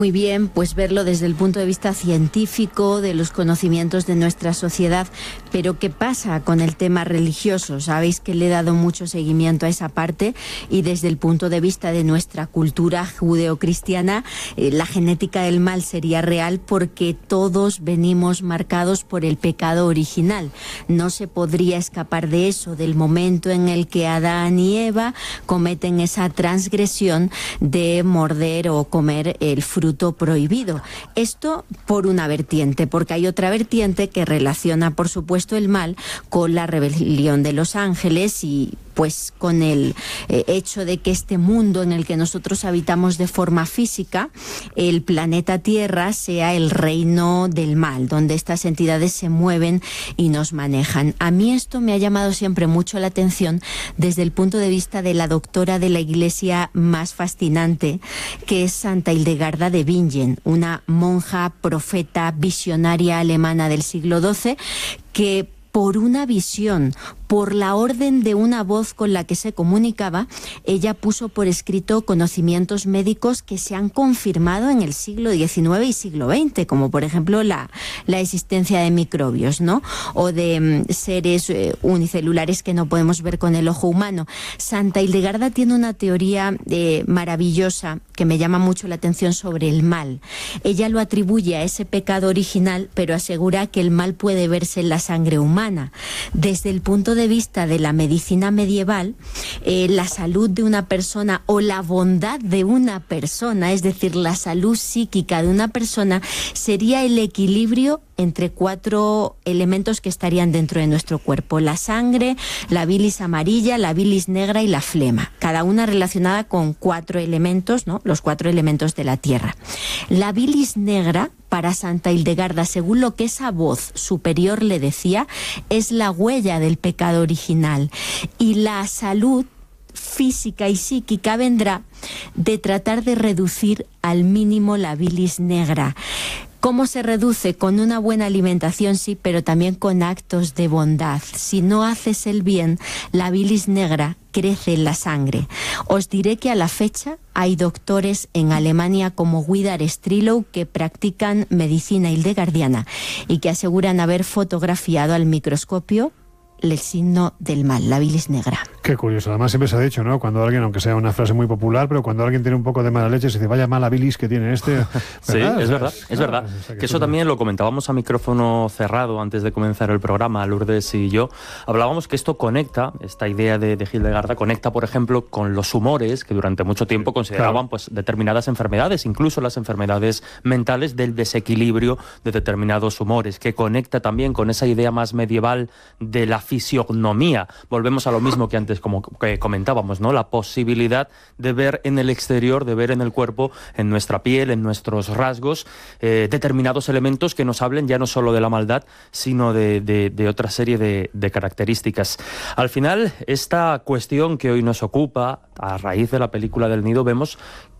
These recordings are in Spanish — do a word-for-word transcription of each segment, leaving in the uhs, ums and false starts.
Muy bien, pues verlo desde el punto de vista científico, de los conocimientos de nuestra sociedad. Pero ¿qué pasa con el tema religioso? Sabéis que le he dado mucho seguimiento a esa parte, y desde el punto de vista de nuestra cultura judeocristiana, eh, la genética del mal sería real porque todos venimos marcados por el pecado original. No se podría escapar de eso, del momento en el que Adán y Eva cometen esa transgresión de morder o comer el fruto prohibido. Esto por una vertiente, porque hay otra vertiente que relaciona, por supuesto, el mal con la rebelión de los ángeles y pues con el eh, hecho de que este mundo en el que nosotros habitamos de forma física, el planeta Tierra, sea el reino del mal, donde estas entidades se mueven y nos manejan. A mí esto me ha llamado siempre mucho la atención desde el punto de vista de la doctora de la Iglesia más fascinante, que es Santa Hildegarda de Bingen, una monja, profeta, visionaria alemana del siglo doce, que por una visión, por la orden de una voz con la que se comunicaba, ella puso por escrito conocimientos médicos que se han confirmado en el siglo diecinueve y siglo veinte, como por ejemplo la, la existencia de microbios, ¿no? O de mm, seres eh, unicelulares que no podemos ver con el ojo humano. Santa Hildegarda tiene una teoría eh, maravillosa que me llama mucho la atención sobre el mal. Ella lo atribuye a ese pecado original, pero asegura que el mal puede verse en la sangre humana. Desde el punto de vista de la medicina medieval, eh, la salud de una persona o la bondad de una persona, es decir, la salud psíquica de una persona, sería el equilibrio entre cuatro elementos que estarían dentro de nuestro cuerpo: la sangre, la bilis amarilla, la bilis negra y la flema, cada una relacionada con cuatro elementos, ¿no? Los cuatro elementos de la tierra. La bilis negra, para Santa Hildegarda, según lo que esa voz superior le decía, es la huella del pecado original, y la salud física y psíquica vendrá de tratar de reducir al mínimo la bilis negra. ¿Cómo se reduce? Con una buena alimentación, sí, pero también con actos de bondad. Si no haces el bien, la bilis negra crece en la sangre. Os diré que a la fecha hay doctores en Alemania como Widar Strillow que practican medicina hildegardiana y que aseguran haber fotografiado al microscopio el signo del mal, la bilis negra. Qué curioso. Además siempre se ha dicho, ¿no? Cuando alguien, aunque sea una frase muy popular, pero cuando alguien tiene un poco de mala leche, se dice, vaya mala bilis que tiene este. ¿verdad? Sí, es verdad, es, es claro, verdad. O sea, que que eso tú... también lo comentábamos a micrófono cerrado antes de comenzar el programa, Lourdes y yo. Hablábamos que esto conecta, esta idea de, de Hildegarda, conecta, por ejemplo, con los humores que durante mucho tiempo consideraban claro. pues determinadas enfermedades, incluso las enfermedades mentales, del desequilibrio de determinados humores, que conecta también con esa idea más medieval de la fisiognomía. Volvemos a lo mismo que antes como que comentábamos, ¿no? La posibilidad de ver en el exterior, de ver en el cuerpo, en nuestra piel, en nuestros rasgos, eh, determinados elementos que nos hablen ya no solo de la maldad, sino de, de, de otra serie de, de características. Al final, esta cuestión que hoy nos ocupa, a raíz de la película del Nido, vemos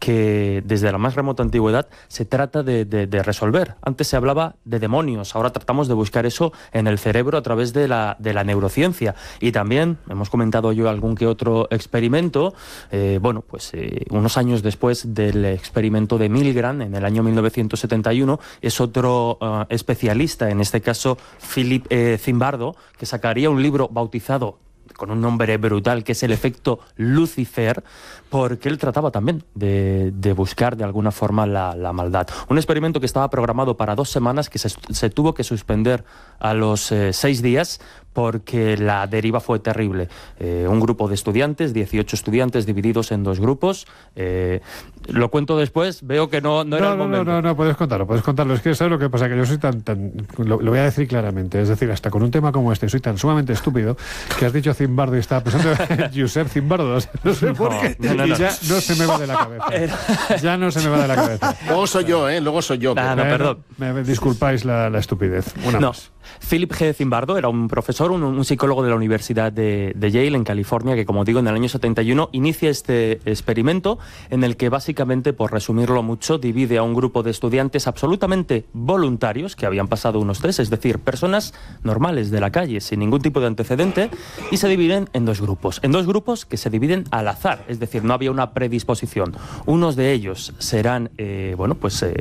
que desde la más remota antigüedad se trata de, de, de resolver. Antes se hablaba de demonios, ahora tratamos de buscar eso en el cerebro a través de la, de la neurociencia. Y también hemos comentado yo algún que otro experimento, eh, bueno, pues eh, unos años después del experimento de Milgram, en el año mil novecientos setenta y uno, es otro uh, especialista, en este caso Philip eh, Zimbardo, que sacaría un libro bautizado con un nombre brutal, que es el efecto Lucifer, porque él trataba también de, de buscar de alguna forma la, la maldad. Un experimento que estaba programado para dos semanas, que se, se tuvo que suspender a los eh, seis días, porque la deriva fue terrible. Eh, un grupo de estudiantes, dieciocho estudiantes divididos en dos grupos. Eh, lo cuento después, veo que no, no era no, el no, momento. No, no, no, puedes contarlo, puedes contarlo. Es que ¿sabes lo que pasa? Que yo soy tan, tan lo, lo voy a decir claramente, es decir, hasta con un tema como este, soy tan sumamente estúpido que has dicho Zimbardo y estaba pensando en Josep Zimbardo. No sé por qué. No, no, no. Y ya no se me va de la cabeza. Ya no se me va de la cabeza. Luego soy yo, ¿eh? Luego soy yo. Ah, no, me, perdón. Me, me disculpáis la, la estupidez. Una no. más. Philip G. Zimbardo era un profesor, un, un psicólogo de la Universidad de, de Yale, en California, que, como digo, en el año setenta y uno inicia este experimento en el que, básicamente, por resumirlo mucho, divide a un grupo de estudiantes absolutamente voluntarios, que habían pasado unos test, es decir, personas normales de la calle, sin ningún tipo de antecedente, y se dividen en dos grupos. En dos grupos que se dividen al azar, es decir, no no había una predisposición. Unos de ellos serán, eh, bueno, pues eh,